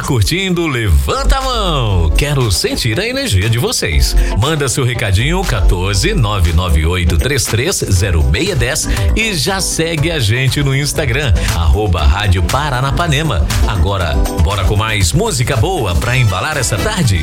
curtindo? Levanta a mão. Quero sentir a energia de vocês. Manda seu recadinho 14 998330610 e já segue a gente no Instagram @Rádio Paranapanema. Agora, bora com mais música boa pra embalar essa tarde.